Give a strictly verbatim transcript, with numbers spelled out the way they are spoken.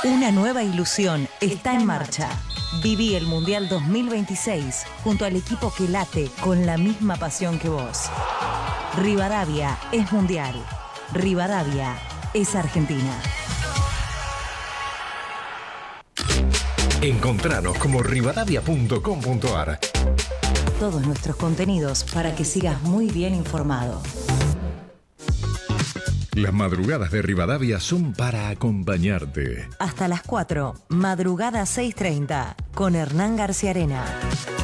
Una nueva ilusión está en marcha. Viví el Mundial dos mil veintiséis junto al equipo que late con la misma pasión que vos. Rivadavia es Mundial. Rivadavia es Argentina. Encontranos como rivadavia punto com punto ar. Todos nuestros contenidos para que sigas muy bien informado. Las madrugadas de Rivadavia son para acompañarte. Hasta las cuatro, madrugada seis treinta, con Hernán García Arena.